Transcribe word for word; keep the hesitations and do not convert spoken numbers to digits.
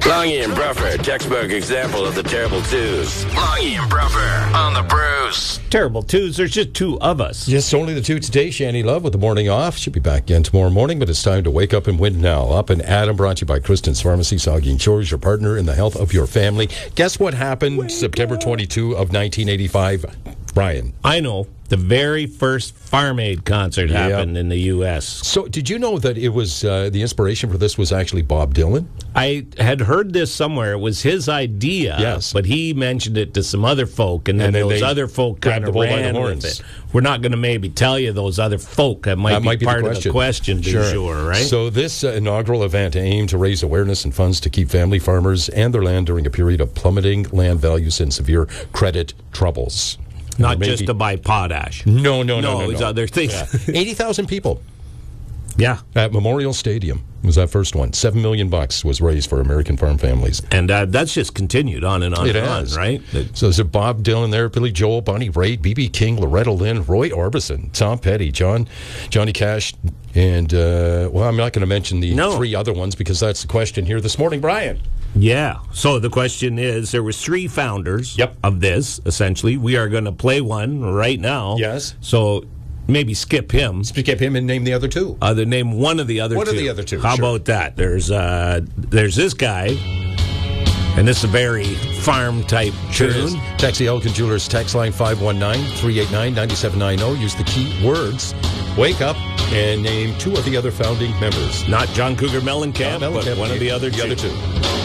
Longy and Bruffer, textbook example of the terrible twos. Longy and Bruffer on the Bruce. Terrible twos. There's just two of us. Yes, only the two today. Shanny Love with the morning off. She'll be back again tomorrow morning, but it's time to wake up and win now. Up and Adam, brought to you by Kristen's Pharmacy, Saugeen Shores, your partner in the health of your family. Guess what happened wake September twenty-second of nineteen eighty-five, Brian? I know. The very first Farm Aid concert happened yep. in the U S So, did you know that it was uh, the inspiration for this was actually Bob Dylan? I had heard this somewhere. It was his idea, yes. but he mentioned it to some other folk, and then, and then those other folk kind of ran with it. We're not going to maybe tell you those other folk. That might, that be, might be part the of the question, sure. du jour, right? So, this uh, inaugural event aimed to raise awareness and funds to keep family farmers and their land during a period of plummeting land values and severe credit troubles. Not maybe, just to buy potash. No, no, no, no. No, it's no. other things. Yeah. eighty thousand people. Yeah. At Memorial Stadium was that first one. Seven million bucks was raised for American farm families. And uh, that's just continued on and on it and has. on, right? So there's Bob Dylan there, Billy Joel, Bonnie Raitt, B B King, Loretta Lynn, Roy Orbison, Tom Petty, John, Johnny Cash, and, uh, well, I'm not going to mention the no. three other ones because that's the question here this morning. Brian. Yeah. So the question is, there was three founders yep. of this, essentially. We are going to play one right now. Yes. So maybe skip him. Skip him and name the other two. Other name one of the other one two. One of the other two. How sure. about that? There's uh, there's this guy, and this is a very farm-type sure tune. Text the Elkin Jewelers text line five one nine, three eight nine, nine seven nine zero. Use the key words, wake up, and name two of the other founding members. Not John Cougar Mellencamp, Mellencamp but one of the other the two. Other two.